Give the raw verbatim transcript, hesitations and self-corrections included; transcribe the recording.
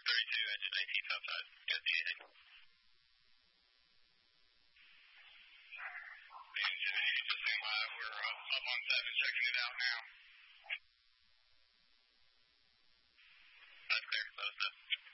thirty-two, engine nineteen, Southside. You guys need anything? Engine, you just stay live. We're up, up on seven, checking it out now. That's clear. Let us know.